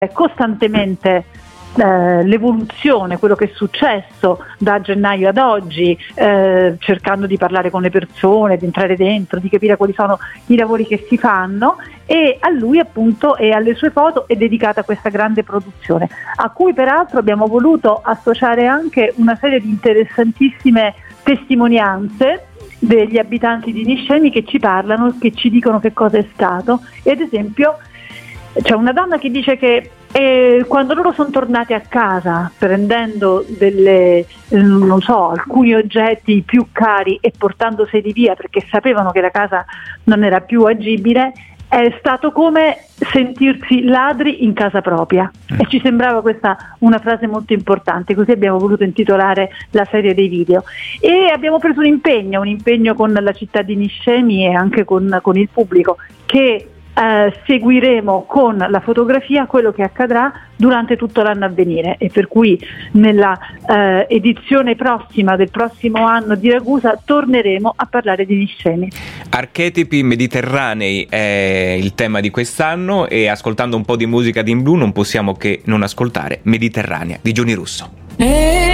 costantemente l'evoluzione, quello che è successo da gennaio ad oggi, cercando di parlare con le persone, di entrare dentro, di capire quali sono i lavori che si fanno, e a lui appunto e alle sue foto è dedicata questa grande produzione, a cui peraltro abbiamo voluto associare anche una serie di interessantissime testimonianze degli abitanti di Niscemi che ci parlano, che ci dicono che cosa è stato. E ad esempio c'è una donna che dice che quando loro sono tornati a casa prendendo alcuni oggetti più cari e portandoseli via perché sapevano che la casa non era più agibile, è stato come sentirsi ladri in casa propria, e ci sembrava questa una frase molto importante, così abbiamo voluto intitolare la serie dei video. E abbiamo preso un impegno con la città di Niscemi e anche con il pubblico, che seguiremo con la fotografia quello che accadrà durante tutto l'anno a venire, e per cui nella edizione prossima del prossimo anno di Ragusa torneremo a parlare di Niscemi. Archetipi mediterranei è il tema di quest'anno, e ascoltando un po' di musica di In Blu non possiamo che non ascoltare Mediterranea di Giuni Russo.